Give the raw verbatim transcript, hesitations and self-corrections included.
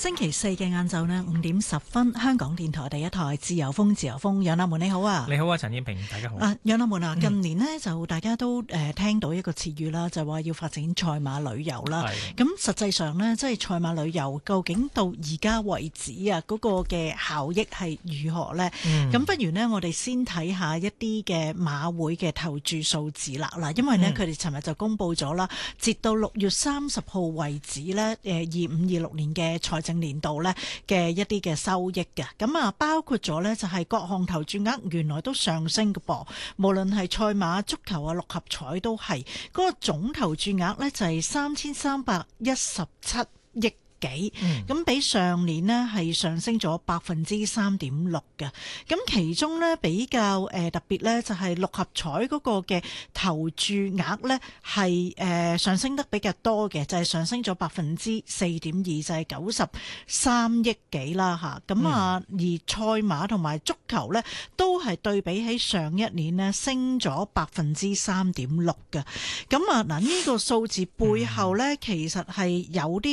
星期四嘅晏晝呢，五點十分，香港電台第一台自由風，自由風，楊立門你好啊！ 你好啊，陳燕平，大家好。 啊，楊立門啊，近年呢，就大家都誒、呃、聽到一個詞語啦，就話要發展賽馬旅遊啦。咁實際上呢，即係賽馬旅遊究竟到而家為止啊，嗰、那個嘅效益係如何呢？咁、嗯、不如呢，我哋先睇下一啲嘅馬會嘅投注數字啦。嗱，因為呢，佢哋尋日就公布咗啦，截到六月三十號為止呢，誒二五二六年嘅財政年度呢嘅一啲嘅收益嘅，咁啊包括咗呢就係各項投注額原來都上升嘅噃，無論係賽馬、足球啊、六合彩都係，嗰個總投注額呢就係三千三百一十七億幾，咁、嗯、比上年呢係上升咗百分之三點六嘅。咁其中呢比較誒特別呢就係六合彩嗰個嘅投注額呢係誒上升得比較多嘅，就係、是、上升咗百分之四點二，就係九十三億幾啦吓。咁啊，而賽馬同埋足球呢都係對比起上一年呢升咗百分之三點六嘅。咁啊嗱，呢個數字背後呢其實係有啲